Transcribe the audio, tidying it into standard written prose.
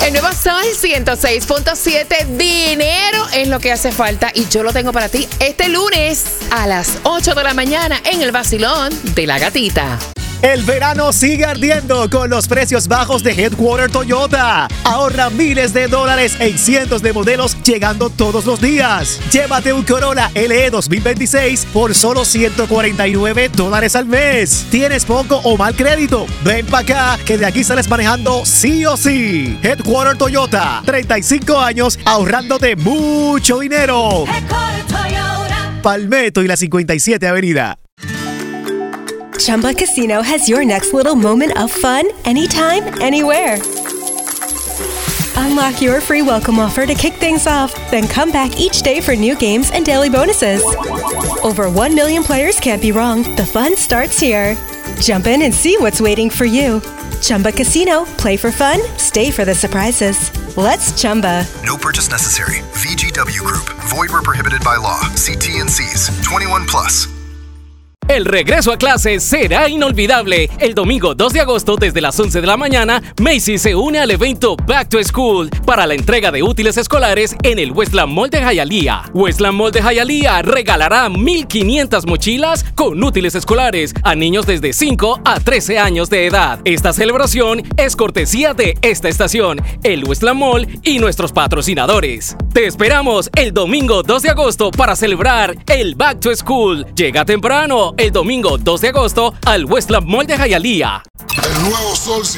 El nuevo Sol 106.7, dinero es lo que hace falta y yo lo tengo para ti este lunes a las 8 de la mañana en el vacilón de la gatita. El verano sigue ardiendo con los precios bajos de Headquarter Toyota. Ahorra miles de dólares en cientos de modelos llegando todos los días. Llévate un Corolla LE 2026 por solo $149 al mes. ¿Tienes poco o mal crédito? Ven para acá que de aquí sales manejando sí o sí. Headquarter Toyota, 35 años ahorrándote mucho dinero. Palmetto y la 57 Avenida. Chumba Casino has your next little moment of fun anytime, anywhere. Unlock your free welcome offer to kick things off, then come back each day for new games and daily bonuses. Over 1 million players can't be wrong. The fun starts here. Jump in and see what's waiting for you. Chumba Casino. Play for fun. Stay for the surprises. Let's Chumba. No purchase necessary. VGW Group. Void where prohibited by law. See T&Cs. 21 plus. El regreso a clases será inolvidable. El domingo 2 de agosto desde las 11 de la mañana, Macy's se une al evento Back to School para la entrega de útiles escolares en el Westland Mall de Hialeah. Westland Mall de Hialeah regalará 1,500 mochilas con útiles escolares a niños desde 5 a 13 años de edad. Esta celebración es cortesía de esta estación, el Westland Mall y nuestros patrocinadores. Te esperamos el domingo 2 de agosto para celebrar el Back to School. Llega temprano el domingo 2 de agosto al Westland Mall de Hialeah. El nuevo Sol